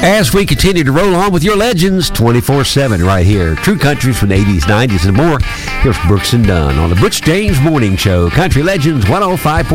As we continue to roll on with your legends 24/7 right here. True countries from the 80s, 90s, and more. Here's Brooks and Dunn on the Butch James Morning Show. Country Legends 105.